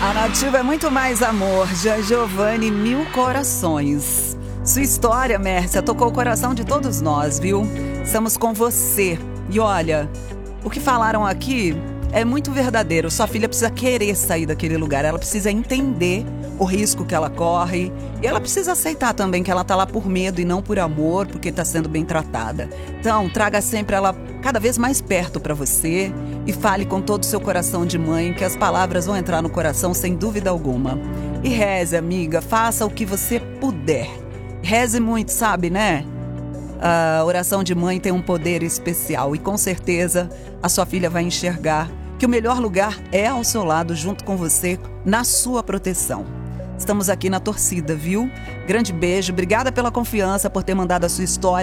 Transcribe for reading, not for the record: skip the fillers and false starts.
A Nativa é muito mais amor. Giovanni, mil corações. Sua história, Mércia, tocou o coração de todos nós, viu? Estamos com você. E olha, o que falaram aqui é muito verdadeiro. Sua filha precisa querer sair daquele lugar. Ela precisa entender o risco que ela corre. E ela precisa aceitar também que ela tá lá por medo e não por amor, porque tá sendo bem tratada. Então, traga sempre ela cada vez mais perto para você e fale com todo o seu coração de mãe, que as palavras vão entrar no coração sem dúvida alguma. E reze, amiga, faça o que você puder. Reze muito, sabe, né? A oração de mãe tem um poder especial e com certeza a sua filha vai enxergar que o melhor lugar é ao seu lado, junto com você, na sua proteção. Estamos aqui na torcida, viu? Grande beijo, obrigada pela confiança, por ter mandado a sua história.